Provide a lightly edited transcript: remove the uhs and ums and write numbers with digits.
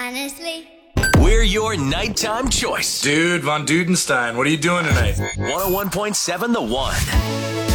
Honestly. We're your nighttime choice. Dude, Von Dudenstein, what are you doing tonight? 101.7 The One.